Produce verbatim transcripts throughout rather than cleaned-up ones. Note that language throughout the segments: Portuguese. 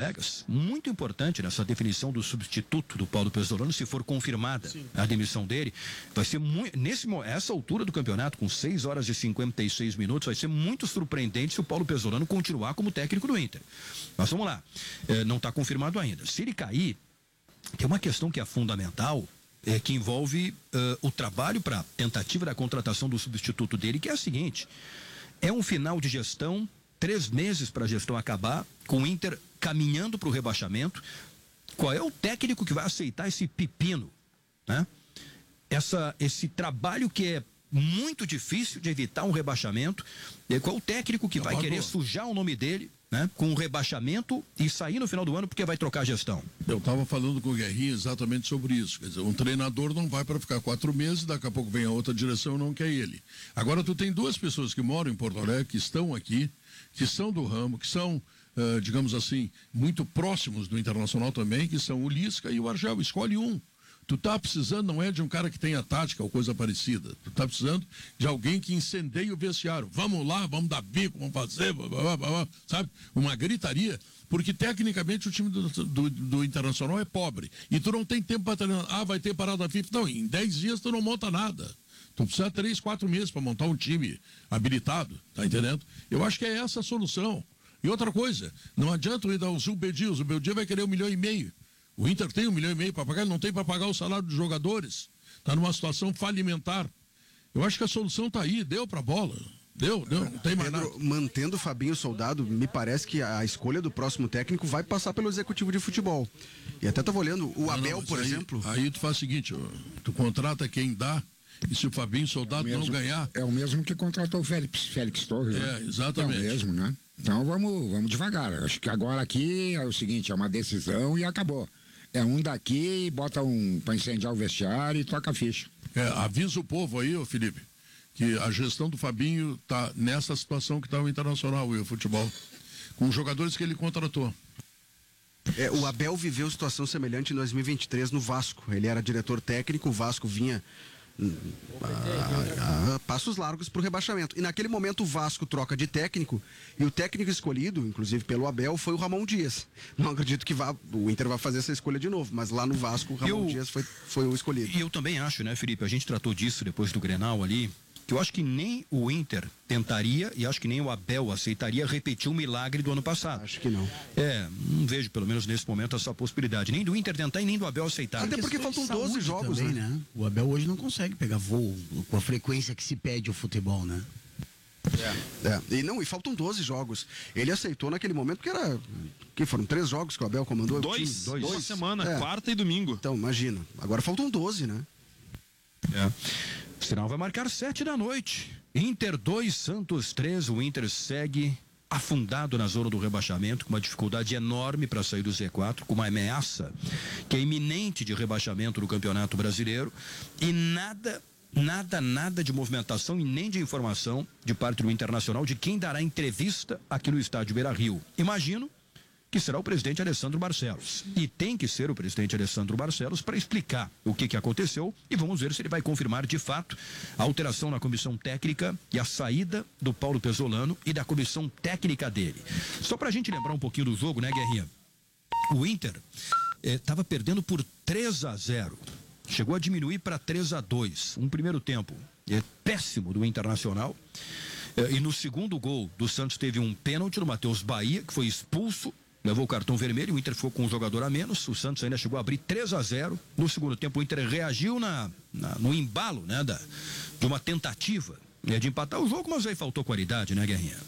colegas, muito importante nessa definição do substituto do Paulo Pezzolano, se for confirmada Sim. a demissão dele, vai ser muito, nesse, essa altura do campeonato, com seis horas e cinquenta e seis minutos, vai ser muito surpreendente se o Paulo Pezzolano continuar como técnico do Inter. Mas vamos lá, é, não está confirmado ainda. Se ele cair, tem uma questão que é fundamental, é, que envolve uh, o trabalho para tentativa da contratação do substituto dele, que é a seguinte: é um final de gestão, três meses para a gestão acabar, com o Inter caminhando para o rebaixamento. Qual é o técnico que vai aceitar esse pepino, né? Essa, esse trabalho que é muito difícil de evitar um rebaixamento. Qual é o técnico que vai querer sujar o nome dele, né, com o rebaixamento e sair no final do ano porque vai trocar a gestão? Eu estava falando com o Guerrinha exatamente sobre isso. Quer dizer, um treinador não vai para ficar quatro meses, daqui a pouco vem a outra direção e não quer ele. Agora tu tem duas pessoas que moram em Porto Alegre, que estão aqui, que são do ramo, que são, uh, digamos assim, muito próximos do Internacional também, que são o Lisca e o Argel. Escolhe um. Tu tá precisando, não é de um cara que tenha tática ou coisa parecida. Tu tá precisando de alguém que incendeie o vestiário. Vamos lá, vamos dar bico, vamos fazer, blá, blá, blá, blá, sabe? Uma gritaria, porque tecnicamente o time do, do, do Internacional é pobre. E tu não tem tempo para treinar. Ah, vai ter parada FIFA. Não, em dez dias tu não monta nada. Tu precisa de três, quatro meses para montar um time habilitado, tá entendendo? Eu acho que é essa a solução. E outra coisa, não adianta ir dar o Zubeldia, o Zubeldia vai querer um milhão e meio. O Inter tem um milhão e meio para pagar, ele não tem para pagar o salário dos jogadores. Está numa situação falimentar. Eu acho que a solução está aí, deu para a bola. Deu, deu, não tem mais Pedro, nada. Mantendo o Fabinho Soldado, me parece que a escolha do próximo técnico vai passar pelo executivo de futebol. E até estava olhando, o não, Abel, não, por aí, exemplo... Aí tu faz o seguinte, ó, tu contrata quem dá, e se o Fabinho Soldado é mesmo, não ganhar... É o mesmo que contratou o Félix, Félix Torres. É, né? exatamente. É o mesmo, né? Então vamos, vamos devagar. Acho que agora aqui é o seguinte, é uma decisão e acabou. É um daqui, bota um para incendiar o vestiário e toca a ficha. É, avisa o povo aí, ô Felipe, que a gestão do Fabinho tá nessa situação que tá o Internacional e o futebol, com os jogadores que ele contratou. É, o Abel viveu situação semelhante em dois mil e vinte e três no Vasco. Ele era diretor técnico, o Vasco vinha a, a passos largos para o rebaixamento. E naquele momento o Vasco troca de técnico e o técnico escolhido, inclusive pelo Abel, foi o Ramon Dias. Não acredito que vá, o Inter vai fazer essa escolha de novo, mas lá no Vasco o Ramon eu, Dias foi, foi o escolhido. E eu também acho, né, Felipe? A gente tratou disso depois do Grenal ali, que eu acho que nem o Inter tentaria e acho que nem o Abel aceitaria repetir o milagre do ano passado. Acho que não. É, não vejo pelo menos nesse momento essa possibilidade, nem do Inter tentar e nem do Abel aceitar. Até porque faltam doze jogos, também, né? né? O Abel hoje não consegue pegar voo com a frequência que se pede o futebol, né? É. é. E não, e faltam doze jogos. Ele aceitou naquele momento porque era, que foram três jogos que o Abel comandou. Dois, dois. Uma semana, é. quarta e domingo. Então, imagina. Agora faltam doze, né? É. O sinal vai marcar sete da noite. Inter dois, Santos três. O Inter segue afundado na zona do rebaixamento, com uma dificuldade enorme para sair do Z quatro, com uma ameaça que é iminente de rebaixamento no Campeonato Brasileiro. E nada, nada, nada de movimentação e nem de informação de parte do Internacional de quem dará entrevista aqui no estádio Beira-Rio. Imagino que será o presidente Alessandro Barcelos. E tem que ser o presidente Alessandro Barcelos para explicar o que, que aconteceu e vamos ver se ele vai confirmar de fato a alteração na comissão técnica e a saída do Paulo Pezzolano e da comissão técnica dele. Só para a gente lembrar um pouquinho do jogo, né, Guerrinha? O Inter estava eh, perdendo por três a zero. Chegou a diminuir para três a dois. Um primeiro tempo é péssimo do Internacional. Eh, e no segundo gol do Santos teve um pênalti no Matheus Bahia, que foi expulso. Levou o cartão vermelho, o Inter ficou com um jogador a menos, o Santos ainda chegou a abrir três a zero. No segundo tempo o Inter reagiu na, na, no embalo, né, da, de uma tentativa, né, de empatar o jogo, mas aí faltou qualidade, né, Guerrinha?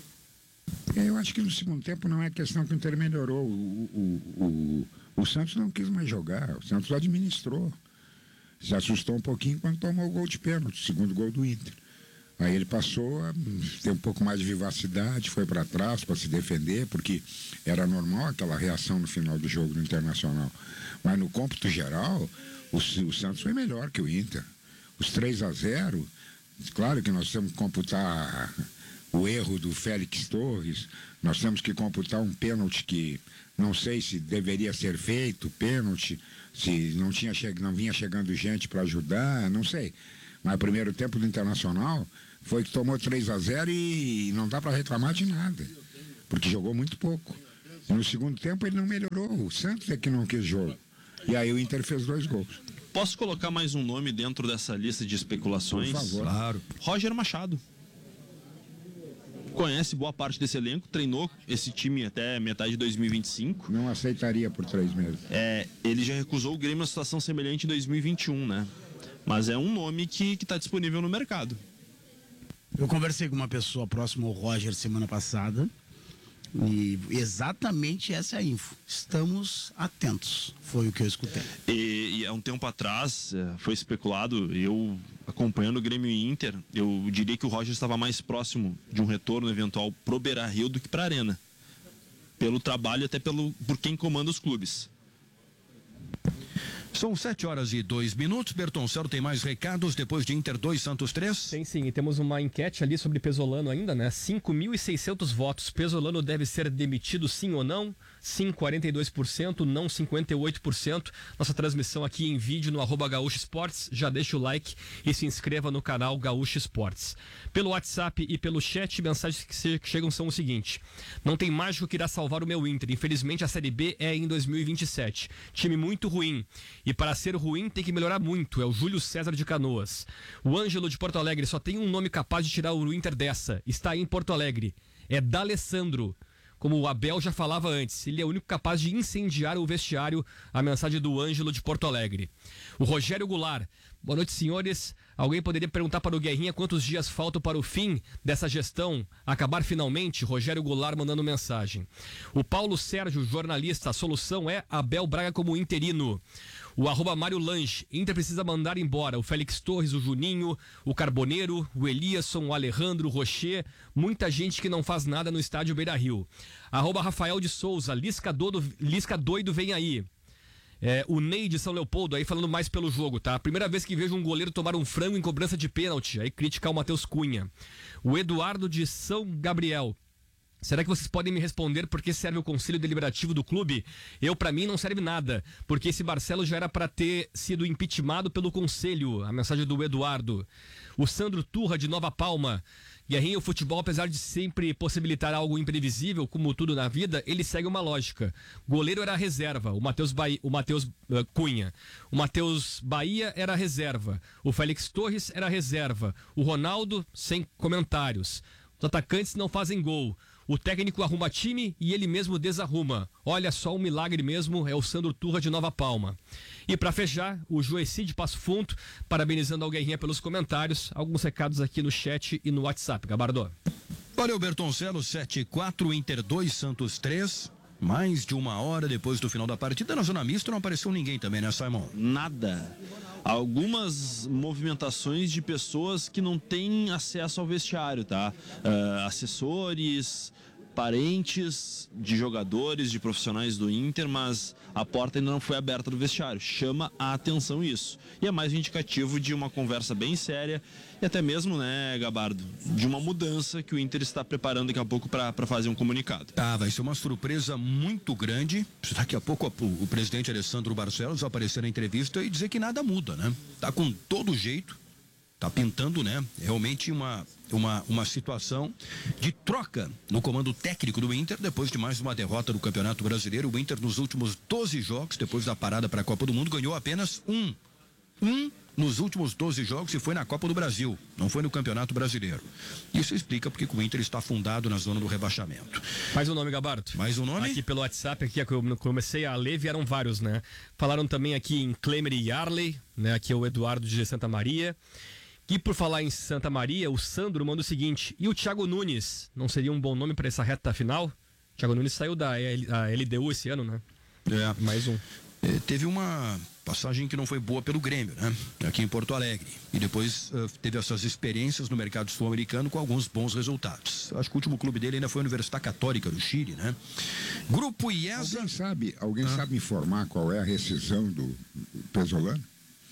Eu acho que no segundo tempo não é questão que o Inter melhorou, o, o, o, o Santos não quis mais jogar, o Santos administrou. Se assustou um pouquinho quando tomou o gol de pênalti, o segundo gol do Inter. Aí ele passou a ter um pouco mais de vivacidade, foi para trás para se defender, porque era normal aquela reação no final do jogo do Internacional. Mas no cômputo geral, o, o Santos foi melhor que o Inter. Os três a zero, claro que nós temos que computar o erro do Félix Torres, nós temos que computar um pênalti que não sei se deveria ser feito, pênalti, se não, tinha che não vinha chegando gente para ajudar, não sei. Mas o primeiro tempo do Internacional foi que tomou três a zero e não dá para reclamar de nada, porque jogou muito pouco. No segundo tempo ele não melhorou. O Santos é que não quis jogo. E aí o Inter fez dois gols. Posso colocar mais um nome dentro dessa lista de especulações? Por favor. Claro. Roger Machado. Conhece boa parte desse elenco, treinou esse time até metade de dois mil e vinte e cinco. Não aceitaria por três meses. É, ele já recusou o Grêmio numa situação semelhante em dois mil e vinte e um, né? Mas é um nome que está disponível no mercado. Eu conversei com uma pessoa próxima ao Roger semana passada e exatamente essa é a info. Estamos atentos, foi o que eu escutei. E, e há um tempo atrás é, foi especulado, eu acompanhando o Grêmio e Inter, eu diria que o Roger estava mais próximo de um retorno eventual pro Beira-Rio do que para a Arena. Pelo trabalho e até pelo, por quem comanda os clubes. São sete horas e dois minutos. Bertoncello tem mais recados depois de Inter dois, Santos três? Tem sim, e temos uma enquete ali sobre Pesolano ainda, né? cinco mil e seiscentos votos. Pesolano deve ser demitido sim ou não? Sim, quarenta e dois por cento, não cinquenta e oito por cento. Nossa transmissão aqui em vídeo no arroba Gaúcho Esportes. Já deixa o like e se inscreva no canal Gaúcho Esportes. Pelo WhatsApp e pelo chat, mensagens que chegam são o seguinte: não tem mágico que irá salvar o meu Inter. Infelizmente a Série B é em dois mil e vinte e sete. Time muito ruim. E para ser ruim tem que melhorar muito. É o Júlio César de Canoas. O Ângelo de Porto Alegre só tem um nome capaz de tirar o Inter dessa. Está aí em Porto Alegre. É D'Alessandro. Como o Abel já falava antes, ele é o único capaz de incendiar o vestiário. A mensagem do Ângelo de Porto Alegre. O Rogério Goulart. Boa noite, senhores. Alguém poderia perguntar para o Guerrinha quantos dias faltam para o fim dessa gestão acabar finalmente? Rogério Goulart mandando mensagem. O Paulo Sérgio, jornalista, a solução é Abel Braga como interino. O arroba Mário Lange, Inter precisa mandar embora o Félix Torres, o Juninho, o Carboneiro, o Eliasson, o Alejandro, o Rocher, muita gente que não faz nada no estádio Beira-Rio. Arroba Rafael de Souza, Lisca doido, Lisca doido vem aí. É, o Ney de São Leopoldo, aí falando mais pelo jogo, tá? Primeira vez que vejo um goleiro tomar um frango em cobrança de pênalti, aí criticar o Matheus Cunha. O Eduardo de São Gabriel. Será que vocês podem me responder por que serve o conselho deliberativo do clube? Eu, pra mim, não serve nada, porque esse Barcelos já era pra ter sido impeachmentado pelo conselho. A mensagem do Eduardo. O Sandro Turra, de Nova Palma. Guerrinha, o futebol, apesar de sempre possibilitar algo imprevisível, como tudo na vida, ele segue uma lógica. Goleiro era a reserva, o Matheus Bahia, o Matheus uh, Cunha. O Matheus Bahia era a reserva. O Félix Torres era a reserva. O Ronaldo, sem comentários. Os atacantes não fazem gol. O técnico arruma time e ele mesmo desarruma. Olha só, um milagre mesmo, é o Sandro Turra de Nova Palma. E para fechar, o Joeci de Passo Fundo, parabenizando ao Guerrinha pelos comentários. Alguns recados aqui no chat e no WhatsApp. Gabardo. Valeu, Bertoncello, sete e quatro, Inter dois, Santos três. Mais de uma hora depois do final da partida, na zona mista não apareceu ninguém também, né, Simon? Nada. Algumas movimentações de pessoas que não têm acesso ao vestiário, tá? Uh, assessores, parentes de jogadores, de profissionais do Inter, mas a porta ainda não foi aberta do vestiário. Chama a atenção isso. E é mais um indicativo de uma conversa bem séria e até mesmo, né, Gabardo, de uma mudança que o Inter está preparando daqui a pouco para fazer um comunicado. Tá, vai ser uma surpresa muito grande. Daqui a pouco o, o presidente Alessandro Barcelos vai aparecer na entrevista e dizer que nada muda, né? Tá com todo jeito. Tá pintando, né? Realmente uma, uma, uma situação de troca no comando técnico do Inter, depois de mais uma derrota do Campeonato Brasileiro. O Inter, nos últimos doze jogos, depois da parada para a Copa do Mundo, ganhou apenas um. Um nos últimos doze jogos e foi na Copa do Brasil, não foi no Campeonato Brasileiro. Isso explica porque o Inter está afundado na zona do rebaixamento. Mais um nome, Gabardo. Mais um nome? Aqui pelo WhatsApp, aqui que eu comecei a ler, vieram vários, né? Falaram também aqui em Klemer e Yarley, né? Aqui é o Eduardo de Santa Maria. E por falar em Santa Maria, o Sandro manda o seguinte: e o Thiago Nunes? Não seria um bom nome para essa reta final? O Thiago Nunes saiu da L D U esse ano, né? É. Mais um. É, teve uma passagem que não foi boa pelo Grêmio, né? Aqui em Porto Alegre. E depois uh, teve essas experiências no mercado sul-americano com alguns bons resultados. Acho que o último clube dele ainda foi a Universidade Católica do Chile, né? Grupo IESA. Alguém sabe, alguém ah. sabe informar qual é a rescisão do Pesolano?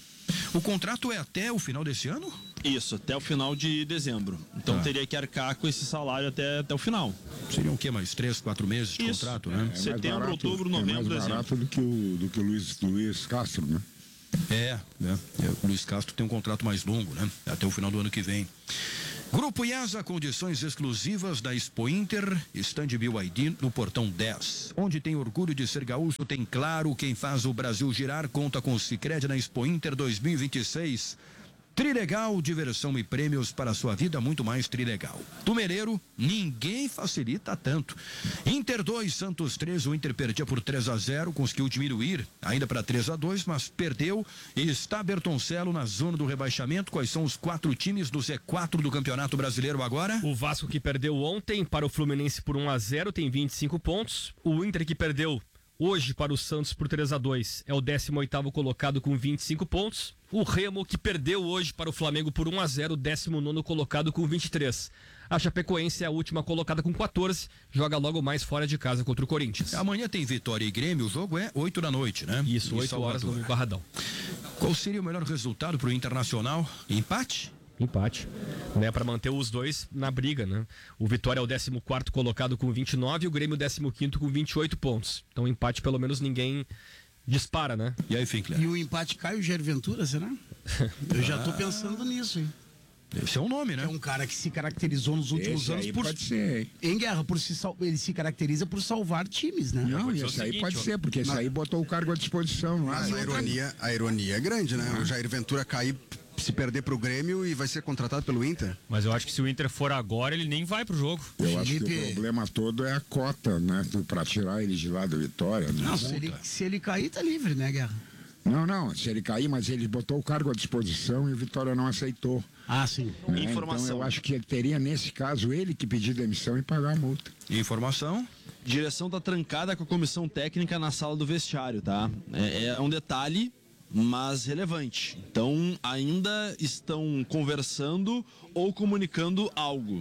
O contrato é até o final desse ano? Isso, até o final de dezembro. Então Ah. teria que arcar com esse salário até, até o final. Seriam o quê? Mais três, quatro meses de Isso. contrato, né? É mais Setembro, barato- outubro, é novembro, mais barato do que o, do que o Luiz, Luiz Castro, né? É, né? É, o Luiz Castro tem um contrato mais longo, né? Até o final do ano que vem. Grupo IESA, condições exclusivas da Expo Inter, Stand B Y D no Portão dez. Onde tem orgulho de ser gaúcho, tem claro quem faz o Brasil girar, conta com o Sicredi na Expo Inter dois mil e vinte e seis. Trilegal, diversão e prêmios para a sua vida, muito mais Trilegal. Tumereiro, ninguém facilita tanto. Inter dois, Santos três, o Inter perdia por três a zero, conseguiu diminuir ainda para três a dois, mas perdeu e está Bertoncello na zona do rebaixamento. Quais são os quatro times do Z quatro do Campeonato Brasileiro agora? O Vasco, que perdeu ontem para o Fluminense por um a zero, tem vinte e cinco pontos. O Inter, que perdeu hoje para o Santos por três a dois, é o décimo oitavo colocado com vinte e cinco pontos. O Remo, que perdeu hoje para o Flamengo por um a zero, o décimo nono colocado com vinte e três. A Chapecoense é a última colocada com quatorze, joga logo mais fora de casa contra o Corinthians. Amanhã tem Vitória e Grêmio, o jogo é oito da noite, né? Isso, Em oito horas no Salvador. Barradão. Qual seria o melhor resultado para o Internacional? Empate? Empate, né, para manter os dois na briga, né? O Vitória é o décimo quarto colocado com vinte e nove e o Grêmio o décimo quinto com vinte e oito pontos. Então empate pelo menos ninguém dispara, né? E aí, Finkler? E o empate cai o Jair Ventura, será? Eu já tô pensando nisso, hein? Esse é um nome, né? É um cara que se caracterizou nos últimos Esse anos aí por pode ser, hein? em guerra, por se sal... ele se caracteriza por salvar times, né? Não, pode ser o esse aí seguinte, pode ó. ser, porque esse aí botou o cargo à disposição lá. Mas a ironia, a ironia é grande, né? O Jair Ventura cair, se perder pro Grêmio e vai ser contratado pelo Inter. Mas eu acho que se o Inter for agora, ele nem vai pro jogo. Eu acho que Felipe- o problema todo é a cota, né? Pra tirar ele de lá do Vitória. Né? Não, se ele, se ele cair, tá livre, né, Guerra? Não, não, se ele cair, mas ele botou o cargo à disposição e o Vitória não aceitou. Ah, sim. Né? Informação. Então eu acho que ele teria, nesse caso, ele que pedir demissão e pagar a multa. Informação? Direção tá trancada com a comissão técnica na sala do vestiário, tá? É, é um detalhe, mas relevante. Então, ainda estão conversando ou comunicando algo.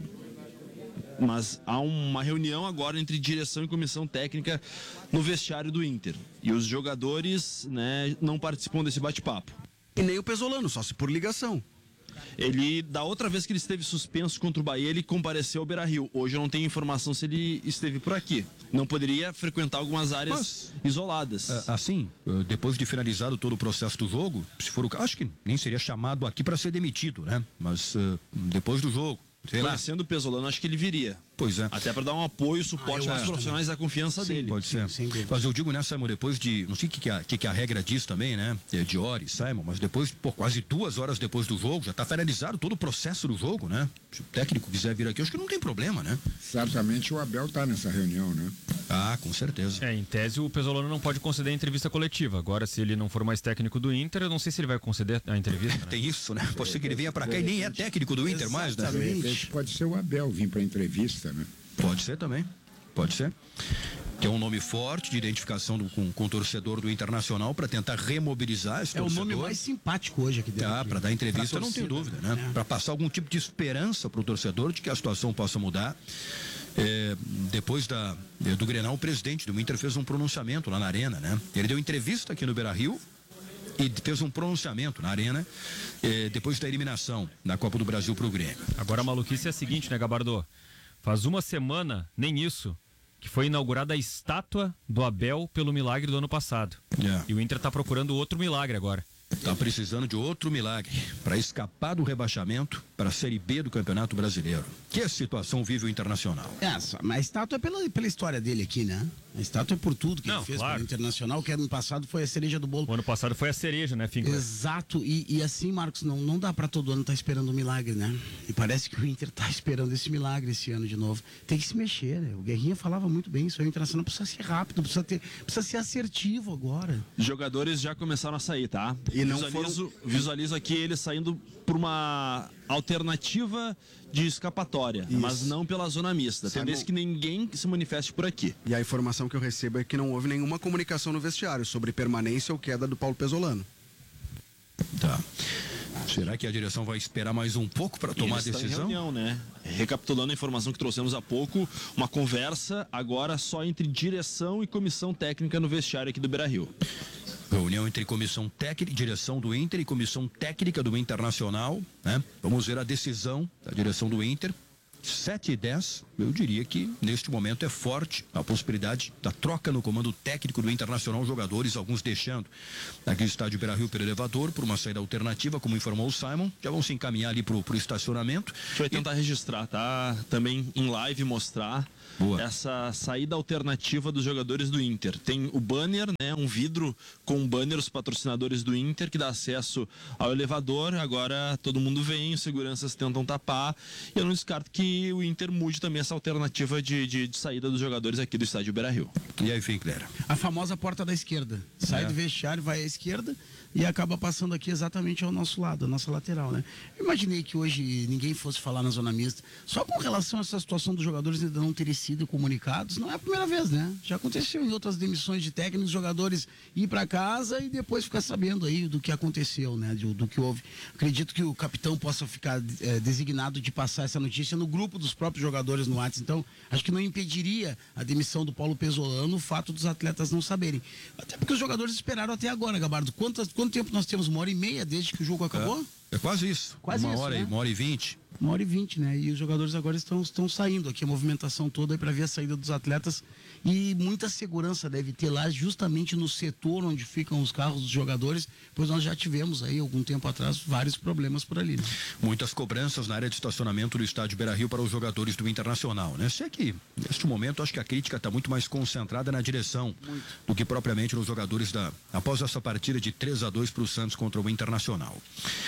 Mas há uma reunião agora entre direção e comissão técnica no vestiário do Inter. E os jogadores, né, não participam desse bate-papo. E nem o Pesolano, só se por ligação. Ele, da outra vez que ele esteve suspenso contra o Bahia, ele compareceu ao Beira-Rio. Hoje eu não tenho informação se ele esteve por aqui. Não poderia frequentar algumas áreas Mas, isoladas. Ah, Assim, ah, depois de finalizado todo o processo do jogo, se for o caso, acho que nem seria chamado aqui para ser demitido, né? Mas ah, depois do jogo, sei lá. Conhecendo o Pesolano, acho que ele viria. Pois é. Até para dar um apoio, suporte eu aos acho profissionais da confiança dele. Pode ser. sem dúvida. Mas eu digo nessa, Simon, depois de. Não sei o que, que, a, que, que a regra diz também, né? É de Ori, Simon, mas depois, por quase duas horas depois do jogo, já está finalizado todo o processo do jogo, né? Se o técnico quiser vir aqui, acho que não tem problema, né? Certamente o Abel tá nessa reunião, né? Ah, com certeza. É, em tese o Pesolano não pode conceder a entrevista coletiva. Agora, se ele não for mais técnico do Inter, eu não sei se ele vai conceder a entrevista. Né? Tem isso, né? Pode ser que ele venha para cá e nem é técnico do Inter mais, né? De repente pode ser o Abel vir para entrevista, né? Pode ser também. Pode ser. Tem um nome forte de identificação do, com, com o torcedor do Internacional para tentar remobilizar esse É o torcedor. nome mais simpático hoje aqui dentro. Ah, para dar entrevista, Pra não tenho torcida, dúvida, né? É. Para passar algum tipo de esperança para o torcedor de que a situação possa mudar. É, depois da, do Grenal, o presidente do Inter fez um pronunciamento lá na Arena, né? Ele deu entrevista aqui no Beira-Rio e fez um pronunciamento na Arena é, depois da eliminação na Copa do Brasil para o Grêmio. Agora a maluquice é a seguinte, né, Gabardo? Faz uma semana, nem isso, que foi inaugurada a estátua do Abel pelo milagre do ano passado. É. E o Inter tá procurando outro milagre agora. Está precisando de outro milagre para escapar do rebaixamento para a Série B do Campeonato Brasileiro. Que situação vive o Internacional? É, só- mas a estátua é pela, pela história dele aqui, né? A estátua é por tudo que Não, ele fez claro. pelo Internacional, que ano passado foi a cereja do bolo. O ano passado foi a cereja, né, Finkler? Exato, e, e assim, Marcos, não, não dá pra todo ano estar esperando um milagre, né? E parece que o Inter tá esperando esse milagre esse ano de novo. Tem que se mexer, né? O Guerrinha falava muito bem isso aí, o Internacional precisa ser rápido, precisa, ter, precisa ser assertivo agora. Jogadores já começaram a sair, tá? E não visualizo, visualizo aqui ele saindo por uma alternativa de escapatória, Isso. mas não pela zona mista. Simon- Tendência que ninguém se manifeste por aqui. E a informação que eu recebo é que não houve nenhuma comunicação no vestiário sobre permanência ou queda do Paulo Pesolano. Tá. Será que a direção vai esperar mais um pouco para tomar a Eles estão em decisão? reunião, né? Recapitulando a informação que trouxemos há pouco, uma conversa agora só entre direção e comissão técnica no vestiário aqui do Beira-Rio. Reunião entre comissão técnica, direção do Inter e comissão técnica do Internacional, né? Vamos ver a decisão da direção do Inter, sete e dez, eu diria que neste momento é forte a possibilidade da troca no comando técnico do Internacional, jogadores, alguns deixando aqui o estádio Beira-Rio pelo elevador por uma saída alternativa, como informou o Simon, já vão se encaminhar ali pro, pro estacionamento. A gente vai tentar e... registrar, tá? Também em live mostrar Boa. essa saída alternativa dos jogadores do Inter. Tem o banner, né? Um vidro com um banner, os patrocinadores do Inter, que dá acesso ao elevador. Agora todo mundo vem, os seguranças tentam tapar. E eu não descarto que o Inter mude também essa alternativa de, de, de saída dos jogadores aqui do estádio Beira-Rio. E aí, Finkler? A famosa porta da esquerda. Sai é. do vestiário, vai à esquerda e acaba passando aqui exatamente ao nosso lado, a nossa lateral, né? Eu imaginei que hoje ninguém fosse falar na zona mista. Só com relação a essa situação dos jogadores ainda não terem sido comunicados, não é a primeira vez, né? Já aconteceu em outras demissões de técnicos, jogadores ir para casa e depois ficar sabendo aí do que aconteceu, né? Do, do que houve. Acredito que o capitão possa ficar é, designado de passar essa notícia no grupo dos próprios jogadores no WhatsApp. Então, acho que não impediria a demissão do Paulo Pesolano o fato dos atletas não saberem. Até porque os jogadores esperaram até agora, Gabardo. Quantas, quanto tempo nós temos? Uma hora e meia desde que o jogo acabou? É, é quase isso. Quase uma isso, hora, né? Uma hora e vinte. Uma hora e vinte, né? E os jogadores agora estão, estão saindo aqui, a movimentação toda aí para ver a saída dos atletas. E muita segurança deve ter lá, justamente no setor onde ficam os carros dos jogadores, pois nós já tivemos aí, algum tempo atrás, vários problemas por ali, né? Muitas cobranças na área de estacionamento do estádio Beira-Rio para os jogadores do Internacional, né? Sei que, neste momento, acho que a crítica está muito mais concentrada na direção muito. do que propriamente nos jogadores da após essa partida de três a dois para o Santos contra o Internacional.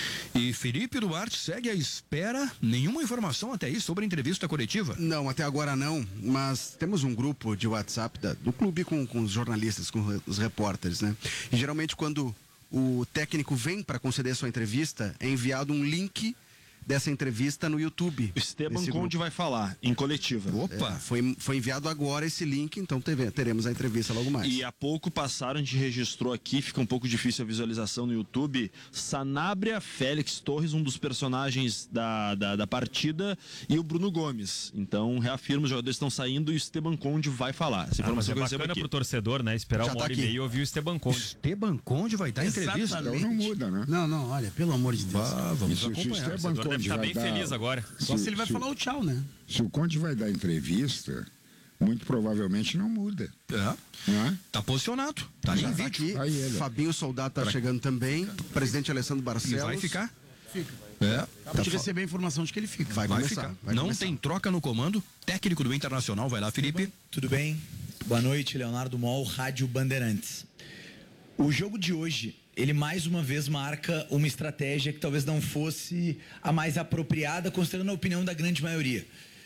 E Felipe Duarte segue à espera. Nenhuma informação até aí sobre a entrevista coletiva? Não, até agora não, mas temos um grupo de WhatsApp da, do clube com, com os jornalistas, com os repórteres, né? E geralmente quando o técnico vem para conceder sua entrevista, é enviado um link dessa entrevista no YouTube. O Esteban Conde vai falar em coletiva. Opa! É, foi, foi enviado agora esse link, então teve, teremos a entrevista logo mais. E há pouco passaram, a gente registrou aqui, fica um pouco difícil a visualização no YouTube, Sanabria, Félix Torres, um dos personagens da, da, da partida, e o Bruno Gomes. Então, reafirmo, os jogadores estão saindo e o Esteban Conde vai falar. Essa informação ah, mas é bacana pro torcedor, né? Esperar Já uma tá hora aqui. e meia e ouvir o Esteban Conde. Esteban Conde vai dar entrevista? Então não muda, né? Não, não, olha, pelo amor de Deus. Ah, vamos Isso, acompanhar. O Esteban Conde tá vai bem dar... feliz agora. Só se, se ele vai se falar o tchau, né? Se o Conde vai dar entrevista, muito provavelmente não muda. É. Não é? Tá posicionado. Tá ali em vídeo. Aqui, Aí ele. Fabinho Soldado tá pra... chegando também. Presidente Alessandro Barcelos. E vai ficar? Fica. É. Acaba de receber a informação de que ele fica. Vai, Vai começar, ficar. vai Não começar. tem troca no comando. Técnico do Internacional, vai lá, Felipe. Tudo bem? Boa noite, Leonardo Mol, Rádio Bandeirantes. O jogo de hoje, ele mais uma vez marca uma estratégia que talvez não fosse a mais apropriada, considerando a opinião da grande maioria.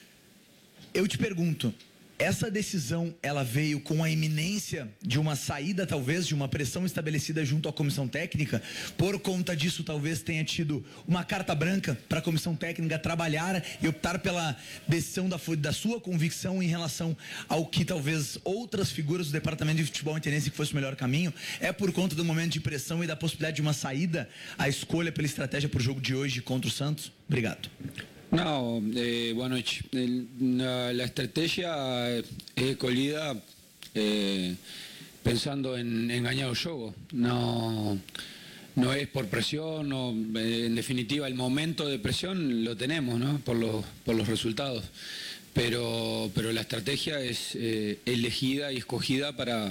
Eu te pergunto, essa decisão, ela veio com a iminência de uma saída, talvez, de uma pressão estabelecida junto à comissão técnica? Por conta disso, talvez tenha tido uma carta branca para a comissão técnica trabalhar e optar pela decisão da, da sua convicção em relação ao que talvez outras figuras do departamento de futebol entendessem que fosse o melhor caminho? É por conta do momento de pressão e da possibilidade de uma saída a escolha pela estratégia para o jogo de hoje contra o Santos? Obrigado. No, eh, buenas noches. El, la, la estrategia es escogida eh, pensando en, en ganar el juego. No, no es por presión, no, eh, en definitiva el momento de presión lo tenemos, ¿no? Por los, por los resultados. Pero, pero la estrategia es eh, elegida y escogida para,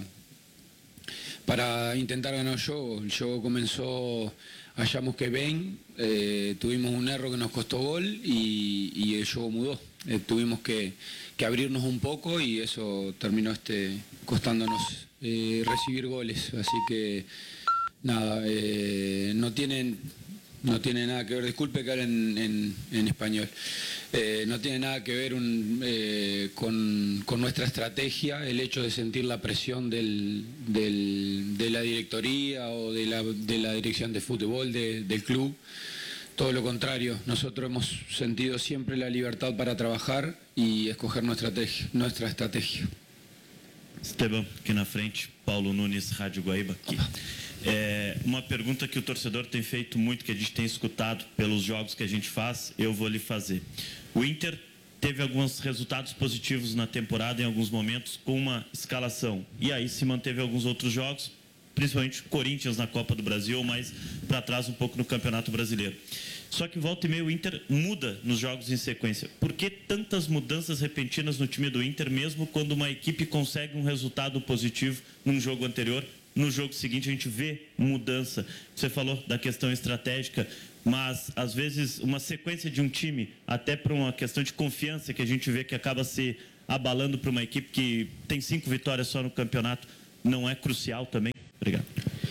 para intentar ganar el juego. El juego comenzó... Hallamos que ven, eh, tuvimos un error que nos costó gol y, y el juego mudó. Eh, tuvimos que, que abrirnos un poco y eso terminó este, costándonos eh, recibir goles. Así que nada, eh, no tienen... No tiene nada que ver, disculpe que hable en, en, en español, eh, no tiene nada que ver un, eh, con, con nuestra estrategia, el hecho de sentir la presión del, del, de la directoría o de la, de la dirección de fútbol de, del club. Todo lo contrario, nosotros hemos sentido siempre la libertad para trabajar y escoger nuestra estrategia. Nuestra estrategia. Esteban, aqui na frente, Paulo Nunes, Rádio Guaíba, aqui. É, uma pergunta que o torcedor tem feito muito, que a gente tem escutado pelos jogos que a gente faz, eu vou lhe fazer. O Inter teve alguns resultados positivos na temporada, em alguns momentos, com uma escalação. E aí se manteve alguns outros jogos, principalmente o Corinthians na Copa do Brasil, ou mais para trás um pouco no Campeonato Brasileiro. Só que volta e meia o Inter muda nos jogos em sequência. Por que tantas mudanças repentinas no time do Inter, mesmo quando uma equipe consegue um resultado positivo num jogo anterior? No jogo seguinte a gente vê mudança. Você falou da questão estratégica, mas às vezes uma sequência de um time, até para uma questão de confiança que a gente vê que acaba se abalando para uma equipe que tem cinco vitórias só no campeonato, não é crucial também? Obrigado.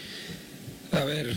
A ver,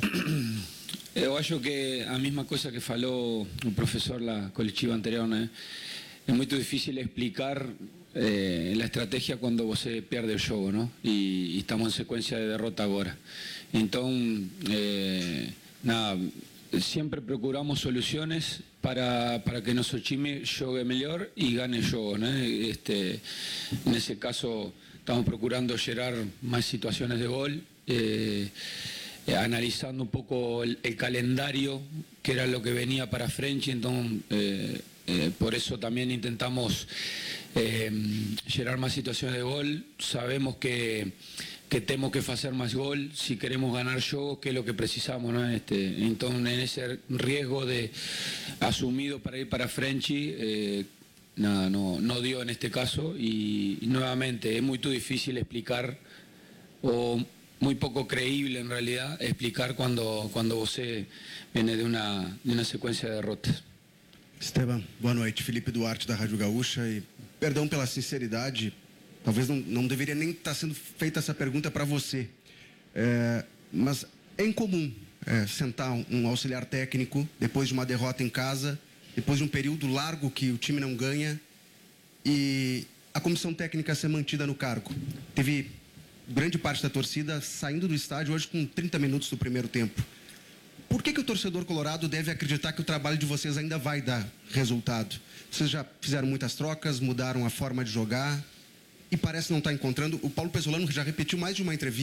eu acho que a mesma coisa que falou o professor na coletiva anterior, né? É muito difícil explicar eh, a estratégia quando você perde o jogo, não? E, e estamos em sequência de derrota agora. Então, eh, nada, sempre procuramos soluciones para, para que nuestro time juegue mejor y gane el juego, ¿no? Este, en ese caso estamos procurando generar más situaciones de gol, eh, eh, analizando un poco el, el calendario, que era lo que venía para Frenchy, entonces eh, eh, por eso también intentamos eh, generar más situaciones de gol. Sabemos que que tenemos que hacer más gol si queremos ganar juegos, que es lo que precisamos, ¿no? Este, entonces, en ese riesgo de asumido para ir para Frenchy, eh, nada, no, no dio en este caso y, y nuevamente es muy difícil explicar o muy poco creíble en realidad explicar cuando, cuando você viene de una, de una secuencia de derrotas. Esteban, boa noite. Felipe Duarte da Rádio Gaúcha e perdão pela sinceridade. Talvez não, não deveria nem estar sendo feita essa pergunta para você. É, mas é incomum é, sentar um, um auxiliar técnico depois de uma derrota em casa, depois de um período largo que o time não ganha, e a comissão técnica ser mantida no cargo. Teve grande parte da torcida saindo do estádio hoje com trinta minutos do primeiro tempo. Por que que o torcedor colorado deve acreditar que o trabalho de vocês ainda vai dar resultado? Vocês já fizeram muitas trocas, mudaram a forma de jogar e parece não estar encontrando. O Paulo Pezzolano já repetiu mais de uma entrevista